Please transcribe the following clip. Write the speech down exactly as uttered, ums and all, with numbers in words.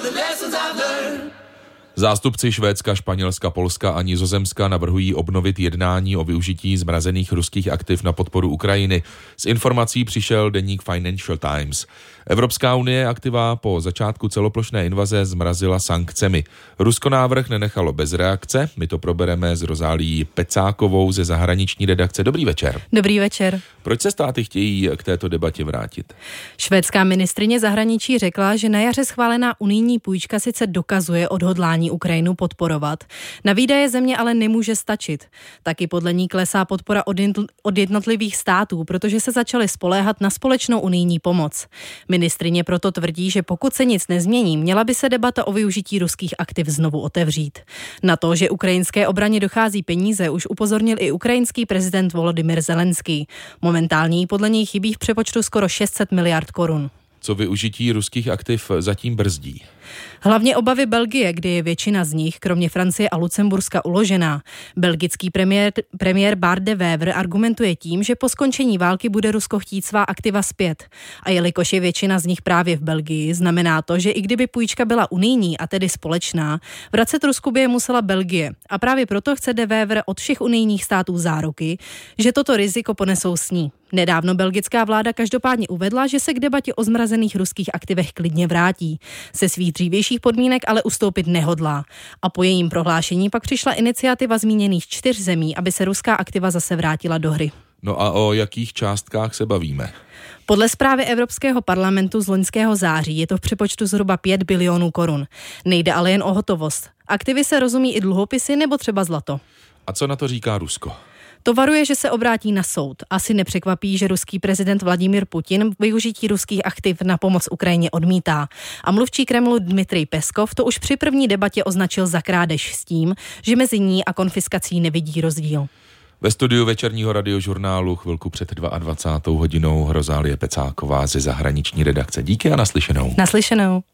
Zástupci Švédska, Španělska, Polska a Nizozemska navrhují obnovit jednání o využití zmrazených ruských aktiv na podporu Ukrajiny. S informací přišel deník Financial Times. Evropská unie aktiva po začátku celoplošné invaze zmrazila sankcemi. Rusko návrh nenechalo bez reakce. My to probereme s Rozálií Pecákovou ze zahraniční redakce. Dobrý večer. Dobrý večer. Proč se státy chtějí k této debatě vrátit? Švédská ministryně zahraničí řekla, že na jaře schválená unijní půjčka sice dokazuje odhodlání Ukrajinu podporovat. Na výdaje země ale nemůže stačit. Taky podle ní klesá podpora od jednotlivých států, protože se začaly spoléhat na společnou unijní pomoc. Ministryně proto tvrdí, že pokud se nic nezmění, měla by se debata o využití ruských aktiv znovu otevřít. Na to, že ukrajinské obraně dochází peníze, už upozornil i ukrajinský prezident Volodymyr Zelenský. Momentálně jí podle něj chybí v přepočtu skoro šest set miliard korun. Co využití ruských aktiv zatím brzdí? Hlavně obavy Belgie, kde je většina z nich, kromě Francie a Lucemburska, uložená. Belgický premiér, premiér Bart de Wever argumentuje tím, že po skončení války bude Rusko chtít svá aktiva zpět. A jelikož je většina z nich právě v Belgii, znamená to, že i kdyby půjčka byla unijní a tedy společná, vracet Rusku by je musela Belgie. A právě proto chce de Wever od všech unijních států záruky, že toto riziko ponesou s ní. Nedávno belgická vláda každopádně uvedla, že se k debatě o zmrazených ruských aktivech klidně vrátí. Se svých dřívějších podmínek ale ustoupit nehodlá. A po jejím prohlášení pak přišla iniciativa zmíněných čtyř zemí, aby se ruská aktiva zase vrátila do hry. No a o jakých částkách se bavíme? Podle zprávy Evropského parlamentu z loňského září je to v přepočtu zhruba pět bilionů korun. Nejde ale jen o hotovost. Aktivy se rozumí i dluhopisy nebo třeba zlato. A co na to říká Rusko? To varuje, že se obrátí na soud. Asi nepřekvapí, že ruský prezident Vladimír Putin využití ruských aktiv na pomoc Ukrajině odmítá. A mluvčí Kremlu Dmitrij Peskov to už při první debatě označil za krádež s tím, že mezi ní a konfiskací nevidí rozdíl. Ve studiu večerního radiožurnálu chvilku před dvacátou druhou hodinou Rozálie Pecáková ze zahraniční redakce. Díky a naslyšenou. Naslyšenou.